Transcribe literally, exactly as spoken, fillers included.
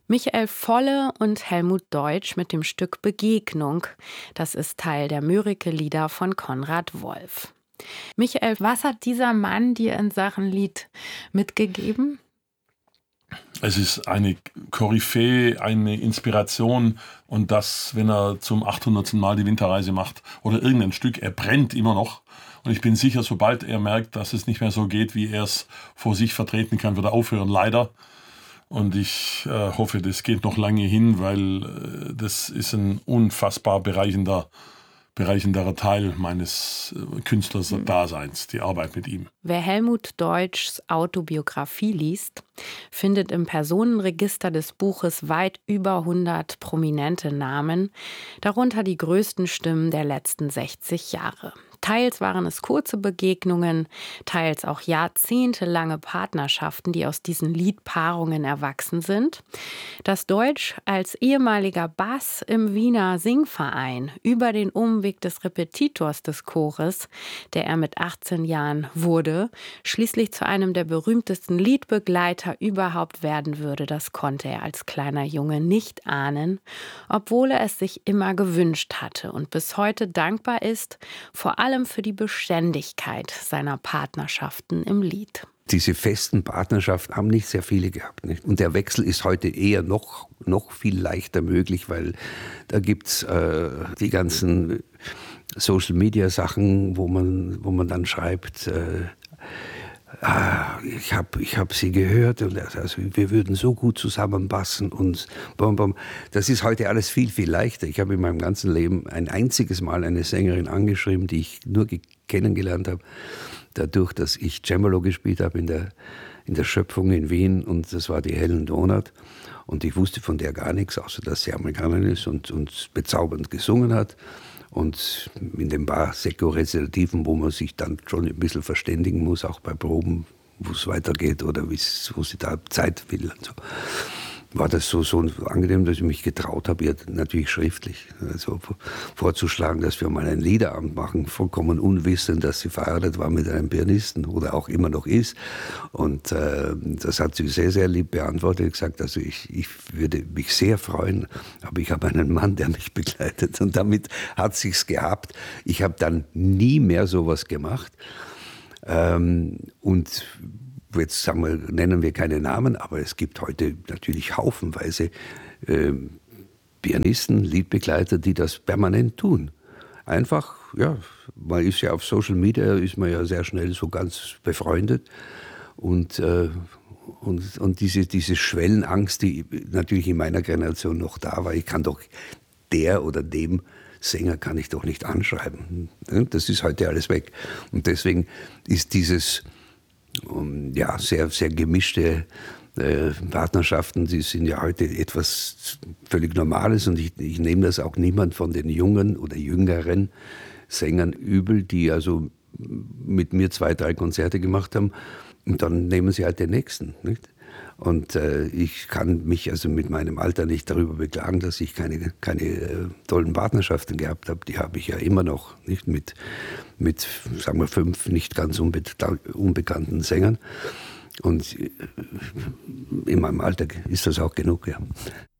Michael Volle und Helmut Deutsch mit dem Stück Begegnung. Das ist Teil der Mörike-Lieder von Konrad Wolf. Michael, was hat dieser Mann dir in Sachen Lied mitgegeben? Es ist eine Koryphäe, eine Inspiration, und das, wenn er zum achthundertsten Mal die Winterreise macht oder irgendein Stück, er brennt immer noch. Und ich bin sicher, sobald er merkt, dass es nicht mehr so geht, wie er es vor sich vertreten kann, wird er aufhören, leider. Und ich äh, hoffe, das geht noch lange hin, weil äh, das ist ein unfassbar bereichender, bereichenderer Teil meines äh, Künstlerdaseins, die Arbeit mit ihm. Wer Helmut Deutschs Autobiografie liest, findet im Personenregister des Buches weit über hundert prominente Namen, darunter die größten Stimmen der letzten sechzig Jahre. Teils waren es kurze Begegnungen, teils auch jahrzehntelange Partnerschaften, die aus diesen Liedpaarungen erwachsen sind. Dass Deutsch als ehemaliger Bass im Wiener Singverein über den Umweg des Repetitors des Chores, der er mit achtzehn Jahren wurde, schließlich zu einem der berühmtesten Liedbegleiter überhaupt werden würde, das konnte er als kleiner Junge nicht ahnen, obwohl er es sich immer gewünscht hatte und bis heute dankbar ist, vor allem für die Beständigkeit seiner Partnerschaften im Lied. Diese festen Partnerschaften haben nicht sehr viele gehabt. Nicht? Und der Wechsel ist heute eher noch, noch viel leichter möglich, weil da gibt es äh, die ganzen Social-Media-Sachen, wo man, wo man dann schreibt, äh, ah, ich habe ich hab sie gehört und also wir würden so gut zusammenpassen und bom, bom. Das ist heute alles viel, viel leichter. Ich habe in meinem ganzen Leben ein einziges Mal eine Sängerin angeschrieben, die ich nur kennengelernt habe, dadurch, dass ich Cembalo gespielt habe in der, in der Schöpfung in Wien, und das war die Helen Donath, und ich wusste von der gar nichts, außer dass sie Amerikanerin ist und, und bezaubernd gesungen hat. Und in den paar Sekko-Rezitativen, wo man sich dann schon ein bisschen verständigen muss, auch bei Proben, wo es weitergeht oder wo sie da Zeit will und so, war das so, so angenehm, dass ich mich getraut habe, ihr natürlich schriftlich also vorzuschlagen, dass wir mal ein Liederabend machen, vollkommen unwissend, dass sie verheiratet war mit einem Pianisten oder auch immer noch ist. Und äh, das hat sie sehr, sehr lieb beantwortet, gesagt, also ich, ich würde mich sehr freuen, aber ich habe einen Mann, der mich begleitet. Und damit hat sich's gehabt. Ich habe dann nie mehr sowas gemacht. Ähm, und Jetzt sagen wir, nennen wir keine Namen, aber es gibt heute natürlich haufenweise äh, Pianisten, Liedbegleiter, die das permanent tun. Einfach, ja, man ist ja auf Social Media, ist man ja sehr schnell so ganz befreundet. Und, äh, und, und diese, diese Schwellenangst, die natürlich in meiner Generation noch da war, ich kann doch der oder dem Sänger kann ich doch nicht anschreiben. Das ist heute alles weg. Und deswegen ist dieses Um, ja, sehr, sehr gemischte äh, Partnerschaften, die sind ja heute etwas völlig Normales, und ich, ich nehme das auch niemand von den jungen oder jüngeren Sängern übel, die also mit mir zwei, drei Konzerte gemacht haben, und dann nehmen sie halt den nächsten, nicht? Und äh, ich kann mich also mit meinem Alter nicht darüber beklagen, dass ich keine, keine äh, tollen Partnerschaften gehabt habe. Die habe ich ja immer noch, nicht mit, mit sagen wir, fünf nicht ganz unbe- unbekannten Sängern. Und äh, in meinem Alter ist das auch genug, ja.